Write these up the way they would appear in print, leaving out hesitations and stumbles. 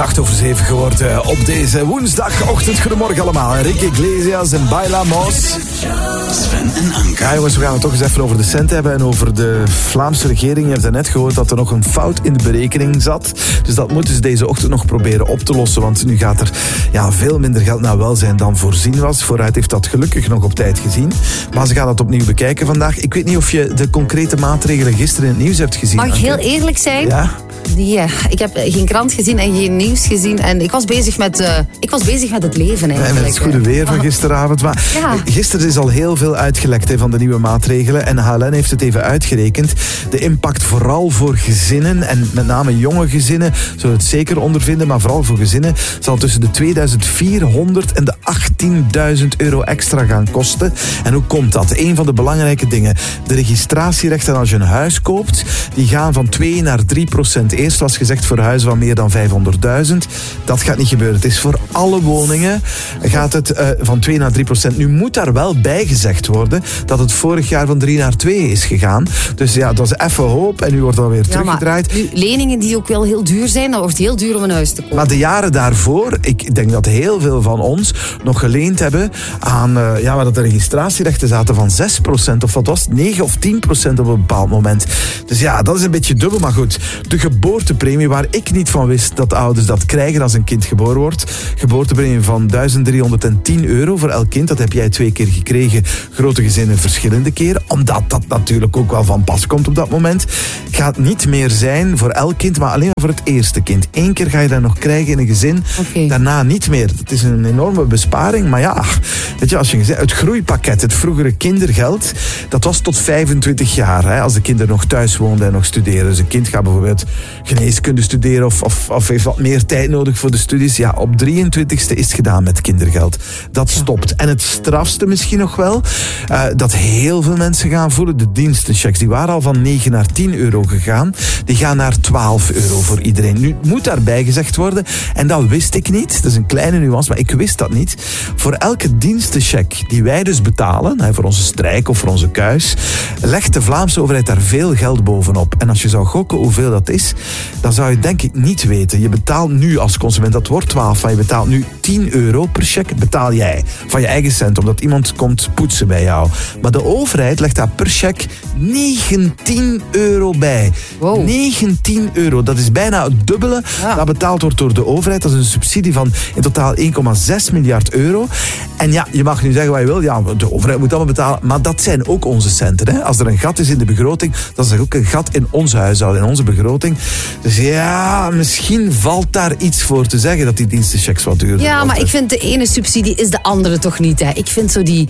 7:08 geworden op deze woensdagochtend. Goedemorgen allemaal. Enrique Iglesias en Bailamos. Sven en Anke. Ja jongens, we gaan het toch eens even over de cent hebben en over de Vlaamse regering. Je hebt net gehoord dat er nog een fout in de berekening zat. Dus dat moeten ze deze ochtend nog proberen op te lossen. Want nu gaat er veel minder geld naar welzijn dan voorzien was. Vooruit heeft dat gelukkig nog op tijd gezien. Maar ze gaan dat opnieuw bekijken vandaag. Ik weet niet of je de concrete maatregelen gisteren in het nieuws hebt gezien. Mag ik heel eerlijk zijn? Ja? Nee, ik heb geen krant gezien en geen nieuws gezien. En ik was bezig met het leven eigenlijk. En met het goede weer van gisteravond. Maar gisteren is al heel veel uitgelekt van de nieuwe maatregelen. En HLN heeft het even uitgerekend. De impact vooral voor gezinnen en met name jonge gezinnen zullen het zeker ondervinden. Maar vooral voor gezinnen zal tussen de 2.400 en de 18.000 euro extra gaan kosten. En hoe komt dat? Een van de belangrijke dingen. De registratierechten als je een huis koopt, die gaan van 2 naar 3%. Eerst was gezegd voor huizen van meer dan 500.000. Dat gaat niet gebeuren. Het is voor alle woningen gaat het van 2 naar 3%. Nu moet daar wel bij gezegd worden dat het vorig jaar van 3 naar 2 is gegaan. Dus ja, dat is even hoop en nu wordt dat weer teruggedraaid. Maar nu, leningen die ook wel heel duur zijn, dat wordt heel duur om een huis te kopen. Maar de jaren daarvoor, ik denk dat heel veel van ons nog geleend hebben aan waar dat de registratierechten zaten van 6% of wat was het, 9 of 10% op een bepaald moment. Dus ja, dat is een beetje dubbel, maar goed. De geboortepremie, waar ik niet van wist dat ouders dat krijgen als een kind geboren wordt. Geboortepremie van 1.310 euro voor elk kind. Dat heb jij 2 keer gekregen. Grote gezinnen verschillende keren. Omdat dat natuurlijk ook wel van pas komt op dat moment. Gaat niet meer zijn voor elk kind, maar alleen voor het eerste kind. 1 keer ga je dat nog krijgen in een gezin. Okay. Daarna niet meer. Dat is een enorme besparing. Maar ja, weet je, als je gezegd, het groeipakket, het vroegere kindergeld, dat was tot 25 jaar. Hè, als de kinderen nog thuis woonden en nog studeren. Dus een kind gaat bijvoorbeeld geneeskunde studeren of heeft wat meer tijd nodig voor de studies. Ja, op 23e is het gedaan met kindergeld. Dat stopt. En het strafste misschien nog wel, dat heel veel mensen gaan voelen, de dienstenchecks, die waren al van 9 naar 10 euro gegaan. Die gaan naar 12 euro voor iedereen. Nu moet daarbij gezegd worden, en dat wist ik niet, dat is een kleine nuance, maar ik wist dat niet. Voor elke dienstencheck die wij dus betalen, voor onze strijk of voor onze kuis, legt de Vlaamse overheid daar veel geld bovenop. En als je zou gokken hoeveel dat is, dan zou je denk ik niet weten. Je betaalt nu als consument, dat wordt 12, maar je betaalt nu 10 euro per check, betaal jij van je eigen cent, omdat iemand komt poetsen bij jou. Maar de overheid legt daar per check 19 euro bij. Wow. 19 euro, dat is bijna het dubbele dat betaald wordt door de overheid. Dat is een subsidie van in totaal 1,6 miljard euro. En ja, je mag nu zeggen wat je wil, ja, de overheid moet allemaal betalen, maar dat zijn ook onze centen. Hè? Als er een gat is in de begroting, dan is er ook een gat in ons huishouden, in onze begroting. Dus ja, misschien valt daar iets voor te zeggen dat die dienstenchecks wat duurder worden. Ja, maar ik vind de ene subsidie is de andere toch niet. Hè. Ik vind zo die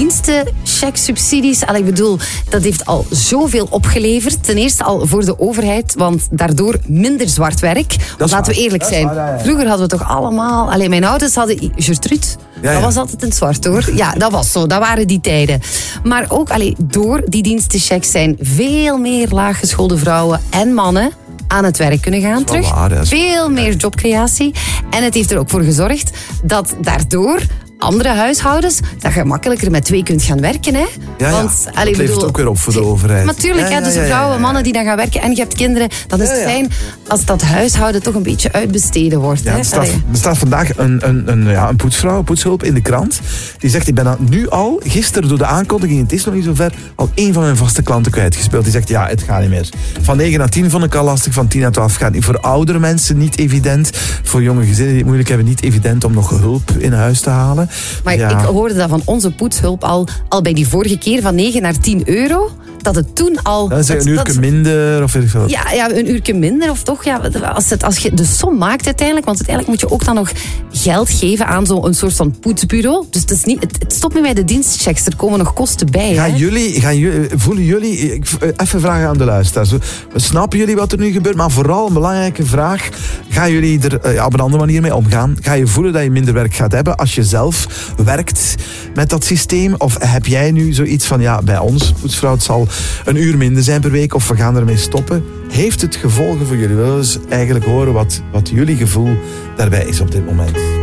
dienstencheck-subsidies, ik bedoel, dat heeft al zoveel opgeleverd. Ten eerste al voor de overheid, want daardoor minder zwart werk. Laten we eerlijk zijn. Vroeger hadden we toch allemaal... mijn ouders hadden Gertrude. Dat was altijd in het zwart, hoor. Ja, dat was zo. Dat waren die tijden. Maar ook door die dienstenchecks zijn veel meer laaggeschoolde vrouwen en mannen aan het werk kunnen gaan terug. Veel meer jobcreatie. En het heeft er ook voor gezorgd dat daardoor andere huishoudens, dat je makkelijker met 2 kunt gaan werken. Hè? Want, dat levert ook weer op voor de overheid. Natuurlijk, dus vrouwen, mannen die dan gaan werken en je hebt kinderen, dan is het fijn als dat huishouden toch een beetje uitbesteden wordt. Ja, hè? Er staat vandaag een poetsvrouw, een poetshulp in de krant. Die zegt, ik ben nu al, gisteren door de aankondiging, het is nog niet zo ver, al 1 van mijn vaste klanten kwijtgespeeld. Die zegt, ja, het gaat niet meer. Van 9 naar 10 vond ik al lastig, van 10 naar 12 gaat niet. Voor oudere mensen niet evident. Voor jonge gezinnen die het moeilijk hebben, niet evident om nog hulp in huis te halen. Maar ik hoorde dat van onze poetshulp al bij die vorige keer van 9 naar 10 euro. Dat het toen al... Dan zeg je een uurtje minder of weet ik veel. Ja, een uurtje minder of toch. Ja, als je de som maakt uiteindelijk, want uiteindelijk moet je ook dan nog geld geven aan zo'n soort van poetsbureau. Dus het is niet, het stopt niet bij de dienstchecks, er komen nog kosten bij. Voelen jullie, even vragen aan de luisteraars. Snappen jullie wat er nu gebeurt? Maar vooral een belangrijke vraag, gaan jullie er op een andere manier mee omgaan? Ga je voelen dat je minder werk gaat hebben als je zelf werkt met dat systeem? Of heb jij nu zoiets van, bij ons, poetsvrouw, het zal een uur minder zijn per week of we gaan ermee stoppen? Heeft het gevolgen voor jullie? We willen eens eigenlijk horen wat jullie gevoel daarbij is op dit moment.